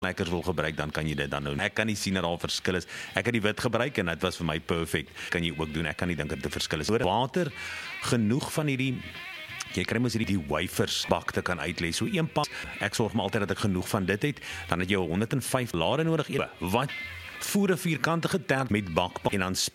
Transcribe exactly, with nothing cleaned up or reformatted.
lekkers wil gebruik, dan kan jy dit dan nou. Ek kan nie sien dat daar 'n verskil is. Ek het die wit gebruik en dit was vir my perfek. Kan jy ook doen. Ek kan nie dink dat dit 'n verskil is. Oor water, genoeg van hierdie jy kry mos hierdie wafers bak te kan uitlê. So een pak. Ek sorg maar altyd dat ek genoeg van dit het. Dan het jy honderd en vyf lade nodig. Wat voer 'n vierkantige tert met bakpak en dan